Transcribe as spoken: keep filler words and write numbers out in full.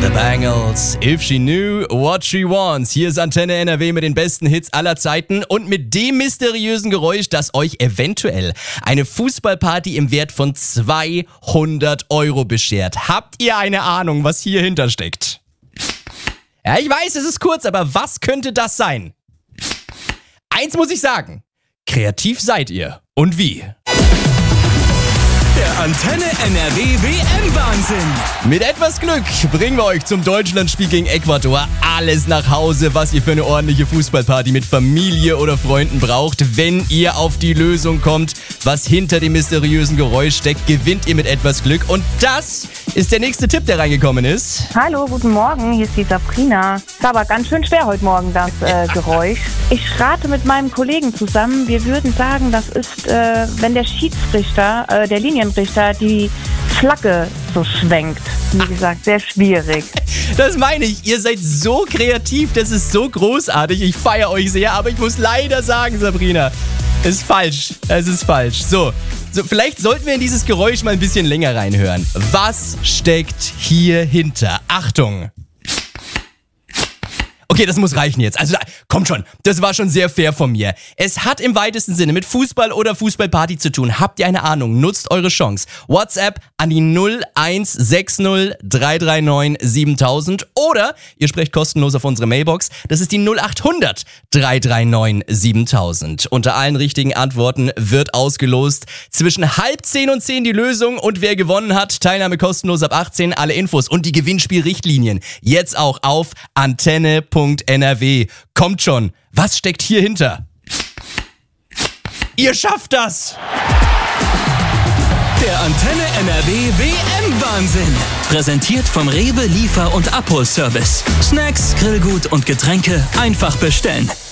The Bangles, If She Knew What She Wants. Hier ist Antenne N R W mit den besten Hits aller Zeiten und mit dem mysteriösen Geräusch, das euch eventuell eine Fußballparty im Wert von zweihundert Euro beschert. Habt ihr eine Ahnung, was hier hinter steckt? Ja, ich weiß, es ist kurz, aber was könnte das sein? Eins muss ich sagen, kreativ seid ihr. Und wie? Der Antenne N R W W M-Wahnsinn. Mit etwas Glück bringen wir euch zum Deutschlandspiel gegen Ecuador alles nach Hause, was ihr für eine ordentliche Fußballparty mit Familie oder Freunden braucht. Wenn ihr auf die Lösung kommt, was hinter dem mysteriösen Geräusch steckt, gewinnt ihr mit etwas Glück. Und das ist der nächste Tipp, der reingekommen ist. Hallo, guten Morgen, hier ist die Sabrina. Es war aber ganz schön schwer heute Morgen, das äh, Geräusch. Ich rate mit meinem Kollegen zusammen, wir würden sagen, das ist, äh, wenn der Schiedsrichter, äh, der Linienrichter, die Flagge so schwenkt. Wie gesagt, sehr schwierig. Das meine ich, ihr seid so kreativ, das ist so großartig. Ich feiere euch sehr, aber ich muss leider sagen, Sabrina, es ist falsch. Es ist falsch. So, so, vielleicht sollten wir in dieses Geräusch mal ein bisschen länger reinhören. Was steckt hier hinter? Achtung! Okay, das muss reichen jetzt. Also, kommt schon. Das war schon sehr fair von mir. Es hat im weitesten Sinne mit Fußball oder Fußballparty zu tun. Habt ihr eine Ahnung? Nutzt eure Chance. WhatsApp an die null eins sechs null drei drei neun siebentausend oder ihr sprecht kostenlos auf unsere Mailbox. Das ist die null acht hundert drei drei neun siebentausend. Unter allen richtigen Antworten wird ausgelost. Zwischen halb zehn und zehn die Lösung und wer gewonnen hat, Teilnahme kostenlos ab achtzehn. Alle Infos und die Gewinnspielrichtlinien jetzt auch auf antenne punkt n r w. Kommt schon, was steckt hier hinter? Ihr schafft das! Der Antenne N R W W M-Wahnsinn. Präsentiert vom Rewe Liefer- und Abholservice. Snacks, Grillgut und Getränke einfach bestellen.